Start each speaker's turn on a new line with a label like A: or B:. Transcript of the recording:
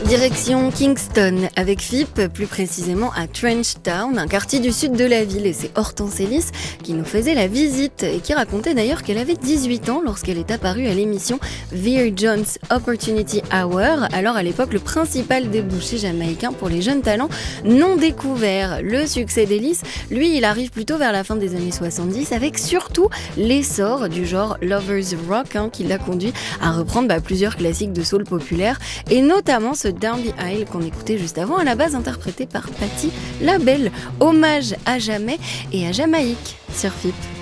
A: Direction Kingston, avec Fipp, plus précisément à Trench Town, un quartier du sud de la ville. Et c'est Hortense Ellis qui nous faisait la visite et qui racontait d'ailleurs qu'elle avait 18 ans lorsqu'elle est apparue à l'émission Veer Jones Opportunity Hour. Alors à l'époque, le principal débouché jamaïcain pour les jeunes talents non découverts. Le succès d'Ellis, lui, il arrive plutôt vers la fin des années 70 avec surtout l'essor du genre Lovers Rock qui l'a conduit à reprendre plusieurs classiques de soul populaire et notamment ce Down the Aisle qu'on écoutait juste avant, à la base interprété par Patti LaBelle. Hommage à jamais et à Jamaïque sur Fipp.